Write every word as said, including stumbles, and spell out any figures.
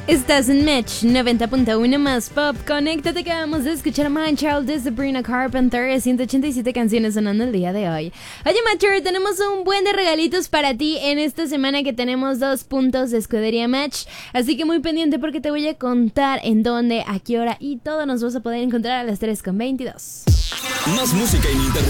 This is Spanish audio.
Estás en Match noventa punto uno más Pop. Conéctate, que acabamos de escuchar My Child de Sabrina Carpenter. ciento ochenta y siete canciones sonando el día de hoy. Oye, Matcher, tenemos un buen de regalitos para ti en esta semana, que tenemos dos puntos de Escudería Match. Así que muy pendiente, porque te voy a contar en dónde, a qué hora y todo nos vas a poder encontrar a las tres con veintidós. Más música ininterrumpida.